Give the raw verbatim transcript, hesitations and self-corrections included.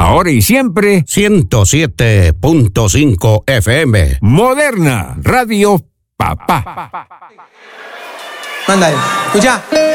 Ahora y siempre, ciento siete punto cinco F M. Moderna Radio Papá. Mándale, escucha.